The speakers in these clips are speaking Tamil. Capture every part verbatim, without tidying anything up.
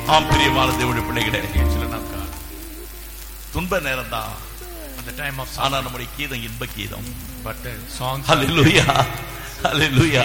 ஆம் பிரியமான தேவனுடைய பிள்ளைகளே, துன்ப நேரம் தான், ஆனா நம்முடைய கீதம் இன்ப கீதம். ஹல்லேலூயா, ஹல்லேலூயா.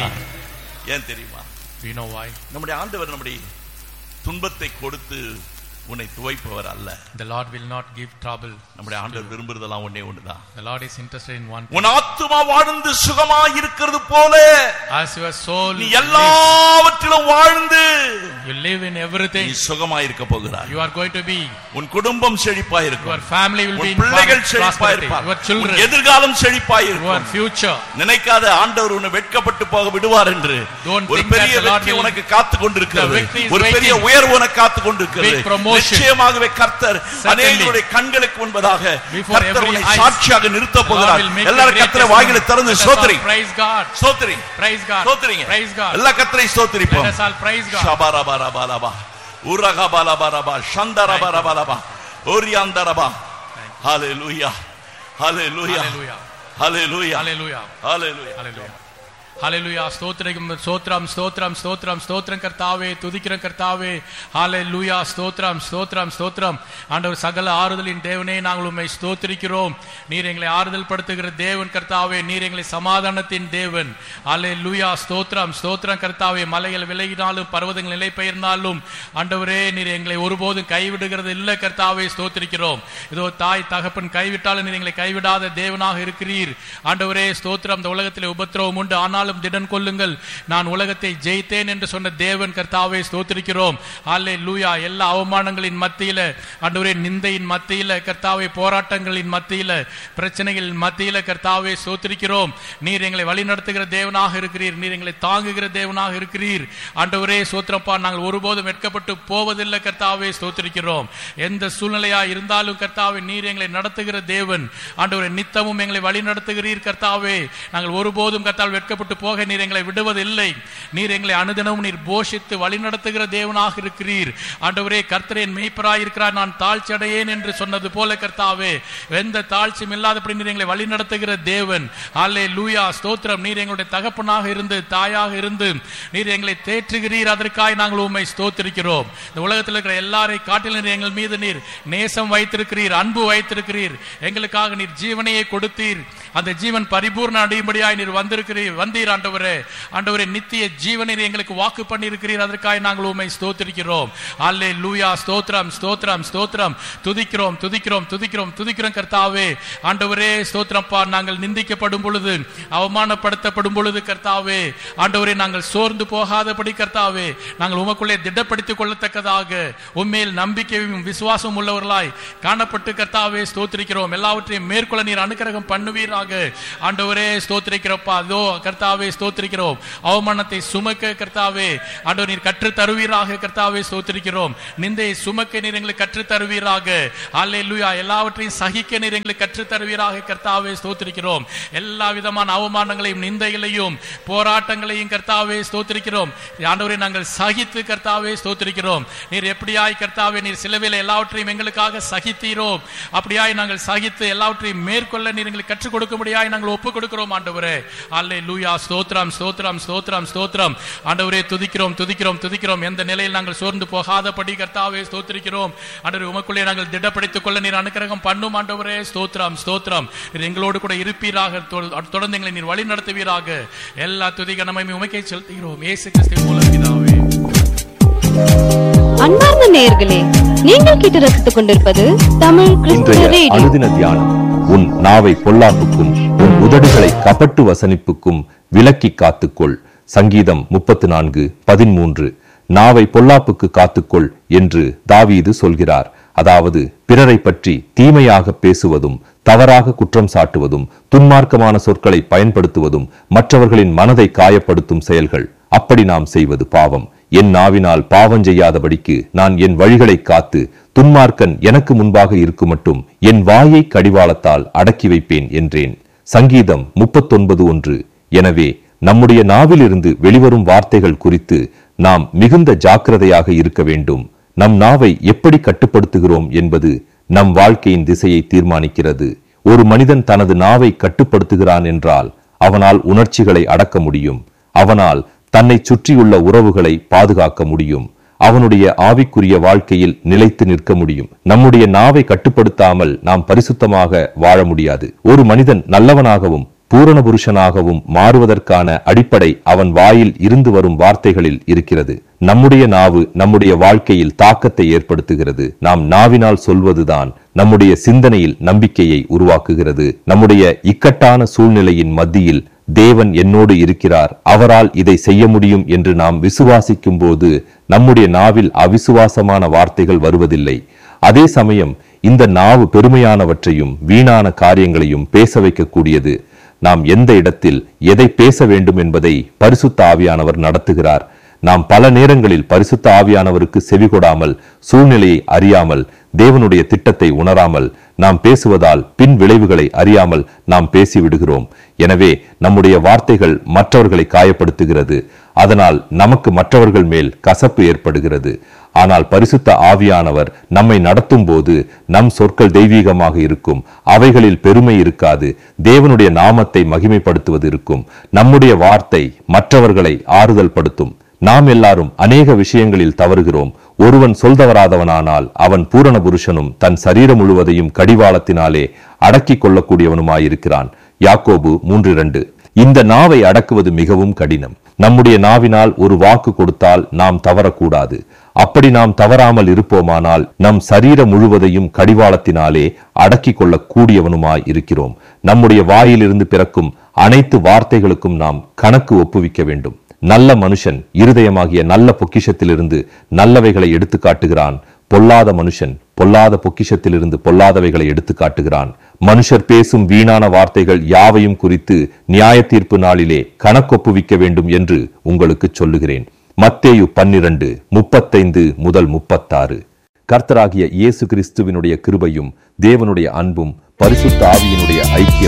ஏன் தெரியுமா? நம்முடைய ஆண்டவர் நம்முடைய துன்பத்தை கொடுத்து உன்னை துவைப்பவர் அல்ல. The Lord will not give trouble. நம்முடைய ஆண்டவர் விரும்புறதெல்லாம் ஒண்ணே ஒண்ணுதான். The Lord is interested in one thing. உன் ஆத்துமா வாழ்ந்து சுகமாய் இருக்கிறது போல, as your soul நீ எல்லாவற்றிலும் வாழ்ந்து you live in everything, நீ சுகமாய் இருக்க போகிறாய். You are going to be, உன் குடும்பம் செழிப்பாய் இருக்கும், your family will be in பிள்ளைகள் செழிப்பாய் இருப்பார்கள், your children, எதிர்காலம் செழிப்பாய் இருக்கும், your future. நினைக்காத ஆண்டவர் உன்னை வெட்கப்பட்டு போக விடுவார் என்று. ஒரு பெரிய வெற்றி உனக்கு காத்து கொண்டிருக்கிறது, ஒரு பெரிய உயர்வு உனக்கு காத்து கொண்டிருக்கிறது. நிச்சயமாகவே கர்த்தர் அநேகருடைய கண்களுக்கு முன்பதாக கர்த்தர் உன்னை சாட்சியாக நிறுத்த போகிறார். எல்லாரும் கர்த்தரை வாயில திறந்து ஸ்தோத்திரி, praise God, ஸ்தோத்திரி, praise God, ஸ்தோத்திரிங்க, praise God. எல்லா கர்த்தரை ஸ்தோத்திரிப்போம். Let us all praise God. ஷபரபரபரபா உரகபலபரபா ஷந்தரபரபரபா ஓரியாந்தரபா. ஹல்லேலூயா, ஹல்லேலூயா, ஹல்லேலூயா, ஹல்லேலூயா, ஹல்லேலூயா, ஹல்லேலூயா, ஹல்லேலூயா. ஸ்தோத்திரம், ஸ்தோத்திரம், ஸ்தோத்திரம், ஸ்தோத்திரம், ஸ்தோத்திரம் கர்த்தாவே, துதிக்கிற கர்த்தாவே. ஹல்லேலூயா, ஸ்தோத்திரம், ஸ்தோத்திரம், ஸ்தோத்திரம். ஆண்டவர் சகல ஆறுதலின் தேவனே, நாங்கள் உம்மை ஸ்தோத்திரிக்கிறோம். நீர் எங்களை ஆறுதல் படுத்துகிற தேவன் கர்த்தாவே, நீர் எங்களை சமாதானத்தின் தேவன். ஹல்லேலூயா, ஸ்தோத்திரம், ஸ்தோத்திரம் கர்த்தாவே. மலைகள் விலகினாலும் பர்வதங்கள் நிலை பெயர்ந்தாலும் ஆண்டவரே, நீர் எங்களை ஒருபோதும் கைவிடுகிறது இல்லை கர்த்தாவே, ஸ்தோத்திரிக்கிறோம். இதோ தாய் தகப்பன் கைவிட்டாலும் நீர் எங்களை கைவிடாத தேவனாக இருக்கிறீர் ஆண்டவரே, ஸ்தோத்திரம். இந்த உலகத்திலே உபத்திரவம் உண்டு, ஆனால் திடன் கொள்ளுங்கள், நான் உலகத்தை ஜெயித்தேன் என்று சொன்ன தேவன் கர்த்தாவே, ஸ்தோத்திரிக்கிறோம். ஹல்லேலூயா. எல்லா அவமானங்களின் மத்தியில ஆண்டவரே, நிந்தையின் மத்தியில கர்த்தாவே, போராட்டங்களின் மத்தியில, பிரச்சனைகளின் மத்தியில கர்த்தாவே, ஸ்தோத்திரிக்கிறோம். நீர் எங்களை வழி நடத்துகிற தேவனாக இருக்கிறீர், நீர் எங்களை தாங்குகிற தேவனாக இருக்கிறீர் ஆண்டவரே, ஸ்தோத்திரப்பா. நாங்கள் ஒருபோதும் வெட்கப்பட்டு போவதில்லை கர்த்தாவே, ஸ்தோத்திரிக்கிறோம். எந்த சூழ்நிலையா இருந்தாலும் கர்த்தாவே, நீர் எங்களை நடத்துகிற தேவன் ஆண்டவரே, நித்தமும் எங்களை வழி நடத்துகிறீர் கர்த்தாவே. நாங்கள் ஒருபோதும் கர்த்தாவே வெட்கப்பட்டு போக நீர் எங்களை விடுவதில்லை. நீர் எங்களை அனுதினமும் நீர் போஷித்து வழி நடத்துகிற தேவனாக இருக்கிறீர் ஆண்டவரே. கர்த்தரே மேய்ப்பராய் இருக்கிறார், நான் தாழ்ச்சி அடையேன் என்று சொன்னது போல கர்த்தாவே, எந்த தாழ்ச்சியும் இல்லாதபடி நீர் எங்களை வழி நடத்துகிற தேவன். ஹல்லேலூயா, ஸ்தோத்திரம். நீர் எங்களுடைய தகப்பனாக இருந்து தாயாக இருந்து நீர் எங்களை தேற்றுகிறீர், அதற்காக நாங்கள் உம்மை ஸ்தோத்திரிக்கிறோம். இந்த உலகத்தில் இருக்கிற எல்லாரை காட்டிலும் எங்கள் மீது நீர் நேசம் வைத்திருக்கிறீர், அன்பு வைத்திருக்கிறீர். எங்களுக்காக நீர் ஜீவனையை கொடுத்தீர், அந்த ஜீவன் பரிபூர்ண அடையும்படியாய் நீர் வந்திருக்கிறீர் வந்தீர் ஆண்டவரே. ஆண்டவரே, நித்திய ஜீவனை எங்களுக்கு வாக்கு பண்ணி இருக்கிறீர், அதற்காக நாங்கள் உம்மை ஸ்தோத்திரிக்கிறோம். ஹல்லேலூயா, ஸ்தோத்திரம், ஸ்தோத்திரம், ஸ்தோத்திரம். துதிக்கிறோம், துதிக்கிறோம், துதிக்கிறோம், துதிக்கிறோம் கர்த்தாவே. ஆண்டவரே, ஸ்தோத்திரப்பா. நாங்கள் நிந்திக்கப்படும் பொழுது, அவமானப்படுத்தப்படும் பொழுது கர்த்தாவே, ஆண்டவரே, நாங்கள் சோர்ந்து போகாதபடி கர்த்தாவே, நாங்கள் உமக்குள்ளே திடப்படுத்திக் கொள்ளத்தக்கதாக உம்மேல் நம்பிக்கையும் விசுவாசம் உள்ளவர்களாய் காணப்பட்டு கர்த்தாவே, ஸ்தோத்திரிக்கிறோம். எல்லாவற்றையும் மேற்கொள்ள நீர் அனுக்கிரகம் பண்ணுவீராக ஆண்டவரே, ஸ்தோத்திரிக்கிறப்பா. அதோ கர்த்தாவே, ஸ்தோத்திரிக்கிறோம். அவமானத்தை சுமக்க கர்த்தாவே ஆண்டவர் நீர் கற்று தருவீராக கர்த்தாவே, ஸ்தோத்திரிக்கிறோம். நிந்தையை சுமக்க நீர் எங்களுக்கு கற்று தருவீராக. ஹல்லேலூயா. எல்லாவற்றையும் சகிக்க நீர் எங்களுக்கு கற்று தருவீராக கர்த்தாவே, ஸ்தோத்திரிக்கிறோம். எல்லா விதமான அவமானங்களையும் நிந்தைகளையும் போராட்டங்களையும் கர்த்தாவே, ஸ்தோத்திரிக்கிறோம். ஆண்டவரே, நாங்கள் சகித்து கர்த்தாவே, ஸ்தோத்திரிக்கிறோம். நீர் எப்படியாய் கர்த்தாவே, நீர் சிலுவையில் எல்லாவற்றையும் எங்களுக்காக சகித்தீரோ அப்படியாய் நாங்கள் சகித்து எல்லாவற்றையும் மேற்கொள்ள நீர் எங்களுக்கு கற்றுக் கொடுக்கும்படியாய் நாங்கள் ஒப்புக் கொடுக்கிறோம் ஆண்டவரே. அல்லேலூயா, ஸ்தோத்திரம், ஸ்தோத்திரம், ஸ்தோத்திரம், ஸ்தோத்திரம். ஆண்டவரே, துதிக்கிறோம், துதிக்கிறோம், துதிக்கிறோம். எந்த நிலையில் நாங்கள் சோர்ந்து போகாதபடி கர்த்தாவே, ஸ்தோத்திரிக்கிறோம். ஆண்டவரே, உமக்குள்ளே நாங்கள் திடப்படுத்திக் கொள்ள நீர் அனுக்கிரகம் பண்ணும் ஆண்டவரே. ஸ்தோத்திரம், ஸ்தோத்திரம். நீர் எங்களோடு கூட இருப்பீராக, தொடர்ந்து எங்களை நீர் வழி நடத்துவீராக. எல்லா துதி கனமையும் உமக்கே செலுத்துகிறோம், இயேசு கிறிஸ்துவின் மூலம் பிதாவே. அன்பார்ந்த நேயர்களே, நீங்கள் கேட்டு ரசித்துக் கொண்டிருப்பது தமிழ் கிறிஸ்துவ ரேடியோ. அனுதின தியானம். உன் நாவை பொல்லாப்புக்கும் உன் உதடுகளை கபட்டு வசனிப்புக்கும் விலக்கி காத்துக்கொள். சங்கீதம் முப்பத்து நான்கு பதிமூன்று. நாவை பொல்லாப்புக்கு காத்துக்கொள் என்று தாவீது சொல்கிறார். அதாவது பிறரை பற்றி தீமையாக பேசுவதும், தவறாக குற்றம் சாட்டுவதும், துன்மார்க்கமான சொற்களை பயன்படுத்துவதும் மற்றவர்களின் மனதை காயப்படுத்தும் செயல்கள். அப்படி நாம் செய்வது பாவம். என் நாவினால் பாவம் செய்யாதபடிக்கு நான் என் வழிகளை காத்து துன்மார்க்கன் எனக்கு முன்பாக இருக்கும் மட்டும் என் வாயை கடிவாளத்தால் அடக்கி வைப்பேன் என்றேன். சங்கீதம் முப்பத்தொன்பது ஒன்று. எனவே நம்முடைய நாவிலிருந்து வெளிவரும் வார்த்தைகள் குறித்து நாம் மிகுந்த ஜாக்கிரதையாக இருக்க வேண்டும். நம் நாவை எப்படி கட்டுப்படுத்துகிறோம் என்பது நம் வாழ்க்கையின் திசையை தீர்மானிக்கிறது. ஒரு மனிதன் தனது நாவை கட்டுப்படுத்துகிறான் என்றால் அவனால் உணர்ச்சிகளை அடக்க முடியும். அவனால் தன்னை சுற்றியுள்ள உறவுகளை பாதுகாக்க முடியும். அவனுடைய ஆவிக்குரிய வாழ்க்கையில் நிலைத்து நிற்க முடியும். நம்முடைய நாவை கட்டுப்படுத்தாமல் நாம் பரிசுத்தமாக வாழ முடியாது. ஒரு மனிதன் நல்லவனாகவும் பூரண புருஷனாகவும் மாறுவதற்கான அடிப்படை அவன் வாயில் இருந்து வரும் வார்த்தைகளில் இருக்கிறது. நம்முடைய நாவு நம்முடைய வாழ்க்கையில் தாக்கத்தை ஏற்படுத்துகிறது. நாம் நாவினால் சொல்வதுதான் நம்முடைய சிந்தனையில் நம்பிக்கையை உருவாக்குகிறது. நம்முடைய இக்கட்டான சூழ்நிலையின் மத்தியில் தேவன் என்னோடு இருக்கிறார், அவரால் இதை செய்ய முடியும் என்று நாம் விசுவாசிக்கும் போது நம்முடைய நாவில் அவிசுவாசமான வார்த்தைகள் வருவதில்லை. அதே சமயம் இந்த நாவு பெருமையானவற்றையும் வீணான காரியங்களையும் பேச வைக்கக்கூடியது. நாம் எந்த இடத்தில் எதை பேச வேண்டும் என்பதை பரிசுத்த ஆவியானவர் நடத்துகிறார். நாம் பல நேரங்களில் பரிசுத்த ஆவியானவருக்கு செவிகொடாமல், சூழ்நிலையை அறியாமல், தேவனுடைய திட்டத்தை உணராமல் நாம் பேசுவதால் பின் விளைவுகளை அறியாமல் நாம் பேசிவிடுகிறோம். எனவே நம்முடைய வார்த்தைகள் மற்றவர்களை காயப்படுத்துகிறது. அதனால் நமக்கு மற்றவர்கள் மேல் கசப்பு ஏற்படுகிறது. ஆனால் பரிசுத்த ஆவியானவர் நம்மை நடத்தும் போது நம் சொற்கள் தெய்வீகமாக இருக்கும். அவைகளில் பெருமை இருக்காது. தேவனுடைய நாமத்தை மகிமைப்படுத்துவது இருக்கும். நம்முடைய வார்த்தை மற்றவர்களை ஆறுதல் படுத்தும். நாம் எல்லாரும் அநேக விஷயங்களில் தவறுகிறோம். ஒருவன் சொல்தவராதவனானால் அவன் பூரண புருஷனும் தன் சரீரம் முழுவதையும் கடிவாளத்தினாலே அடக்கிக் கொள்ளக்கூடியவனுமாயிருக்கிறான். யாக்கோபு மூன்று இரண்டு. இந்த நாவை அடக்குவது மிகவும் கடினம். நம்முடைய நாவினால் ஒரு வாக்கு கொடுத்தால் நாம் தவறக்கூடாது. அப்படி நாம் தவறாமல் இருப்போமானால் நம் சரீரம் முழுவதையும் கடிவாளத்தினாலே அடக்கிக் கொள்ளக் கூடியவனுமாய் இருக்கிறோம். நம்முடைய வாயிலிருந்து பிறக்கும் அனைத்து வார்த்தைகளுக்கும் நாம் கணக்கு ஒப்புவிக்க வேண்டும். நல்ல மனுஷன் இருதயமாகிய நல்ல பொக்கிஷத்திலிருந்து நல்லவைகளை எடுத்து காட்டுகிறான். பொல்லாத மனுஷன் பொல்லாத பொக்கிஷத்திலிருந்து பொல்லாதவைகளை எடுத்து காட்டுகிறான். மனுஷர் பேசும் வீணான வார்த்தைகள் யாவையும் குறித்து நியாய தீர்ப்பு நாளிலே கணக்கொப்புவிக்க வேண்டும் என்று உங்களுக்கு சொல்லுகிறேன். மத்தேயு பன்னிரண்டு முப்பத்தைந்து முதல் முப்பத்தாறு. கர்த்தராகிய இயேசு கிறிஸ்துவினுடைய கிருபையும் தேவனுடைய அன்பும் பரிசுத்த ஆவியினுடைய ஐக்கியம்